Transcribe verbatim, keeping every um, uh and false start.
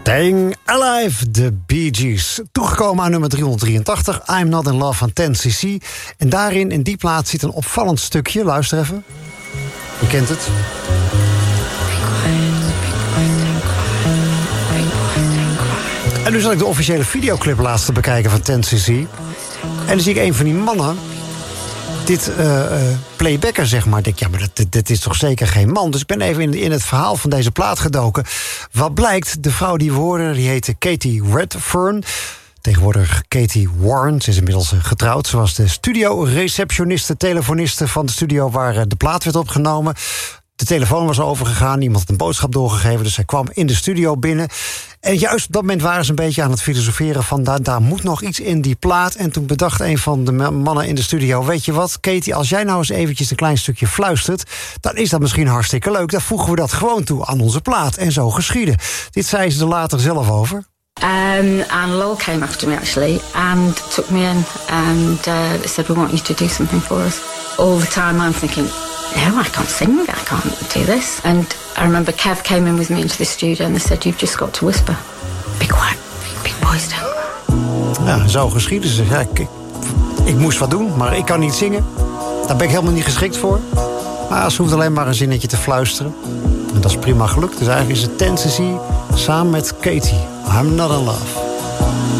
Staying Alive, de Bee Gees. Toegekomen aan nummer driehonderddrieëntachtig, I'm Not In Love van ten C C. En daarin, in die plaats, zit een opvallend stukje. Luister even. Je kent het. En nu zal ik de officiële videoclip laatst te bekijken van ten C C. En dan zie ik een van die mannen dit uh, uh, playbacken, zeg maar. Ik denk, ja, maar dit, dit is toch zeker geen man? Dus ik ben even in, in het verhaal van deze plaat gedoken. Wat blijkt, de vrouw die we hoorden, die heette Katie Redfern. Tegenwoordig Katie Warren. Ze is inmiddels getrouwd. Ze was de studio-receptioniste, telefoniste van de studio waar de plaat werd opgenomen. De telefoon was overgegaan, iemand had een boodschap doorgegeven, dus zij kwam in de studio binnen. En juist op dat moment waren ze een beetje aan het filosoferen van daar, daar moet nog iets in die plaat. En toen bedacht een van de mannen in de studio, weet je wat, Katie, als jij nou eens eventjes een klein stukje fluistert, dan is dat misschien hartstikke leuk. Dan voegen we dat gewoon toe aan onze plaat. En zo geschiedde. Dit zei ze er later zelf over. Um, and Lowell came after me actually and took me in and uh, said, we want you to do something for us. All the time I'm thinking, no, I can't sing, I can't do this. And I remember Kev came in with me into the studio and they said, you've just got to whisper. Be quiet, big boys don't. Ja, zo geschiedde ze. Ja, ik, ik, ik moest wat doen, maar ik kan niet zingen. Daar ben ik helemaal niet geschikt voor. Maar ze hoeft alleen maar een zinnetje te fluisteren. En dat is prima gelukt. Dus eigenlijk is het ten C C samen met Katie. I'm Not In Love.